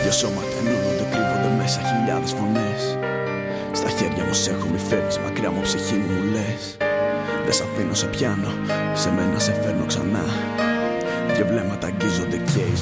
Δυο σώματα ενώνονται, κρύβονται μέσα χιλιάδες φωνές. Στα χέρια μου σ' έχω, μη φεύγεις μακριά μου, ψυχή μου λες. Δεν σ' αφήνω, σε πιάνω, σε μένα σε φέρνω ξανά. Δυο βλέμματα αγγίζονται και η